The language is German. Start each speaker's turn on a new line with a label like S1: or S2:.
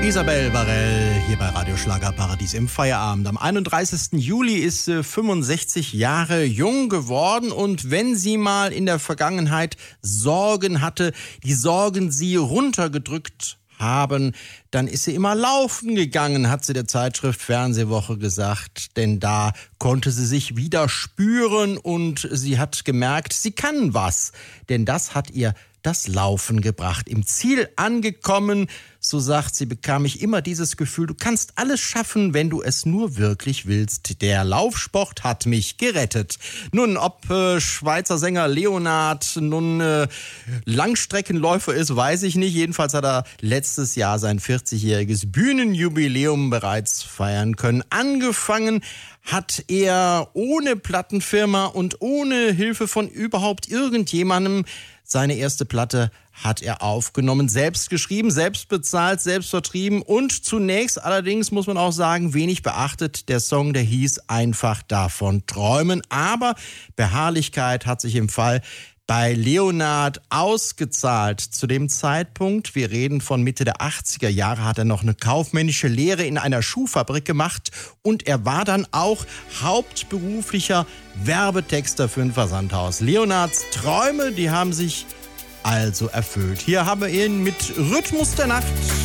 S1: Isabel Barrell hier bei Radio Schlagerparadies im Feierabend. Am 31. Juli ist sie 65 Jahre jung geworden und wenn sie mal in der Vergangenheit Sorgen hatte, die Sorgen sie runtergedrückt haben, dann ist sie immer laufen gegangen, hat sie der Zeitschrift Fernsehwoche gesagt, denn da konnte sie sich wieder spüren und sie hat gemerkt, sie kann was, denn das hat ihr das Laufen gebracht. Im Ziel angekommen, so sagt sie, bekam ich immer dieses Gefühl, du kannst alles schaffen, wenn du es nur wirklich willst. Der Laufsport hat mich gerettet. Nun, ob Schweizer Sänger Leonhard nun Langstreckenläufer ist, weiß ich nicht. Jedenfalls hat er letztes Jahr sein 40-jähriges Bühnenjubiläum bereits feiern können. Angefangen hat er ohne Plattenfirma und ohne Hilfe von überhaupt irgendjemandem. Seine erste Platte hat er aufgenommen, selbst geschrieben, selbst bezahlt, selbst vertrieben und zunächst allerdings, muss man auch sagen, wenig beachtet. Der Song, der hieß Einfach davon träumen, aber Beharrlichkeit hat sich im Fall bei Leonhard ausgezahlt. Zu dem Zeitpunkt, wir reden von Mitte der 80er Jahre, hat er noch eine kaufmännische Lehre in einer Schuhfabrik gemacht und er war dann auch hauptberuflicher Werbetexter für ein Versandhaus. Leonhards Träume, die haben sich also erfüllt. Hier haben wir ihn mit Rhythmus der Nacht.